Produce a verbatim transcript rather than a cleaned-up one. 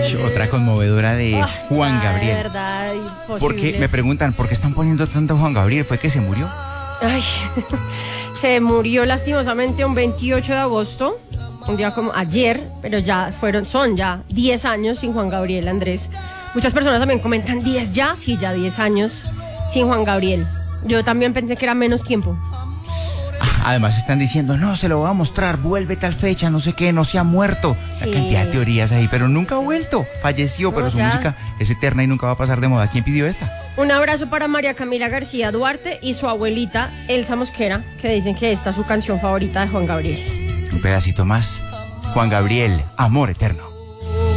Otra conmovedora de Oh, Juan está Gabriel. De verdad, imposible. Porque me preguntan, ¿por qué están poniendo tanto Juan Gabriel? ¿Fue que se murió? Ay, se murió lastimosamente un veintiocho de agosto, un día como ayer, pero ya fueron, son ya diez años sin Juan Gabriel, Andrés. Muchas personas también comentan diez ya, sí, ya diez años sin Juan Gabriel. Yo también pensé que era menos tiempo. Además están diciendo, no, se lo voy a mostrar, vuelve tal fecha, no sé qué, no se ha muerto. Sí. La cantidad de teorías ahí, pero nunca ha vuelto. Falleció, No, pero su ya. música es eterna y nunca va a pasar de moda. ¿Quién pidió esta? Un abrazo para María Camila García Duarte y su abuelita Elsa Mosquera, que dicen que esta es su canción favorita de Juan Gabriel. Un pedacito más. Juan Gabriel, Amor Eterno.